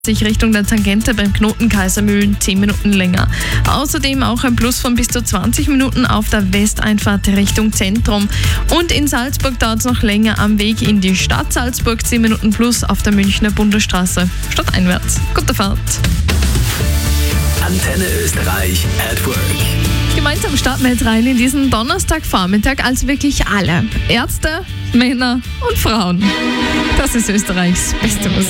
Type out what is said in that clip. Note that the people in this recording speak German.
sich Richtung der Tangente beim Knoten Kaisermühlen 10 Minuten länger. Außerdem auch ein Plus von bis zu 20 Minuten auf der Westeinfahrt Richtung Zentrum. Und in Salzburg dauert es noch länger am Weg in die Stadt Salzburg, 10 Minuten plus auf der Münchner Bundesstraße stadteinwärts. Gute Fahrt! Antenne Österreich at Work. Gemeinsam starten wir jetzt rein in diesen Donnerstagvormittag als wirklich alle. Ärzte, Männer und Frauen. Das ist Österreichs beste Musik.